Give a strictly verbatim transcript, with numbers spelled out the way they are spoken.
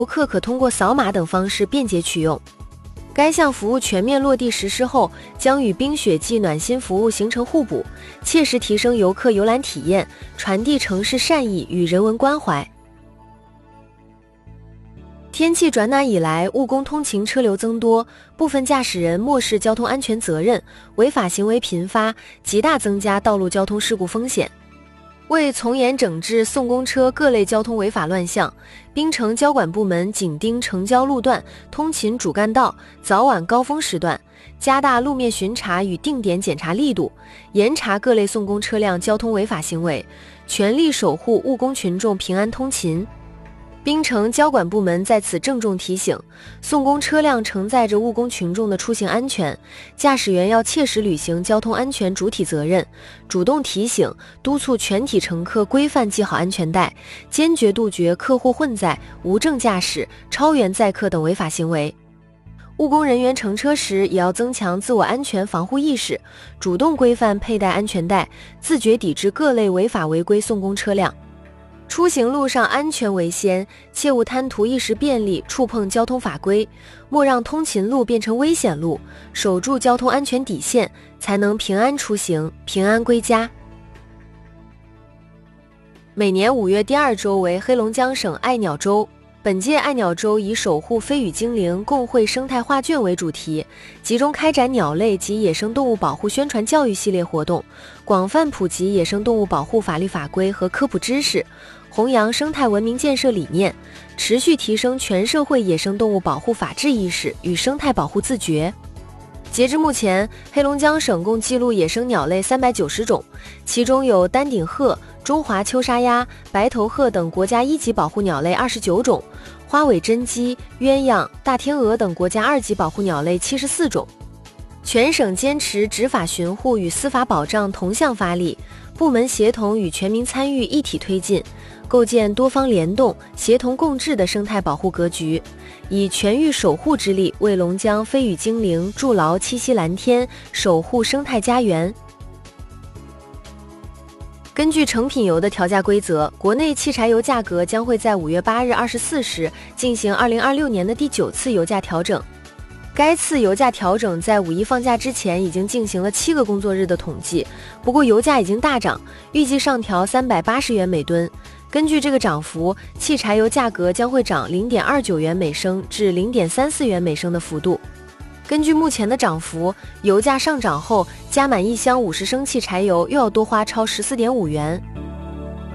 游客可通过扫码等方式便捷取用。该项服务全面落地实施后，将与冰雪季暖心服务形成互补，切实提升游客游览体验，传递城市善意与人文关怀。天气转暖以来，务工通勤车流增多，部分驾驶人漠视交通安全责任，违法行为频发，极大增加道路交通事故风险。为从严整治送公车各类交通违法乱象，槟城交管部门紧盯城郊路段、通勤主干道、早晚高峰时段，加大路面巡查与定点检查力度，严查各类送公车辆交通违法行为，全力守护务工群众平安通勤。槟城交管部门在此郑重提醒，送公车辆承载着务工群众的出行安全，驾驶员要切实履行交通安全主体责任，主动提醒、督促全体乘客规范系好安全带，坚决杜绝客货混载、无证驾驶、超员载客等违法行为。务工人员乘车时也要增强自我安全防护意识，主动规范佩戴安全带，自觉抵制各类违法违规送公车辆。出行路上安全为先，切勿贪图一时便利，触碰交通法规，莫让通勤路变成危险路，守住交通安全底线，才能平安出行，平安归家。每年五月第二周为黑龙江省爱鸟周，本届爱鸟周以守护飞羽精灵共绘生态画卷为主题，集中开展鸟类及野生动物保护宣传教育系列活动，广泛普及野生动物保护法律法规和科普知识，弘扬生态文明建设理念，持续提升全社会野生动物保护法治意识与生态保护自觉。截至目前，黑龙江省共记录野生鸟类三百九十种，其中有丹顶鹤、中华秋沙鸭、白头鹤等国家一级保护鸟类二十九种，花尾真鸡、鸳鸯、大天鹅等国家二级保护鸟类七十四种。全省坚持执法巡护与司法保障同向发力，部门协同与全民参与一体推进，构建多方联动、协同共治的生态保护格局，以全域守护之力为龙江飞羽精灵筑牢栖息蓝天，守护生态家园。根据成品油的调价规则，国内汽柴油价格将会在五月八日二十四时进行二零二六年的第九次油价调整。该次油价调整在五一放假之前已经进行了七个工作日的统计，不过油价已经大涨，预计上调三百八十元每吨。根据这个涨幅，汽柴油价格将会涨 零点二九元每升至 零点三四元每升的幅度。根据目前的涨幅，油价上涨后，加满一箱五十升汽柴油又要多花超 十四点五元。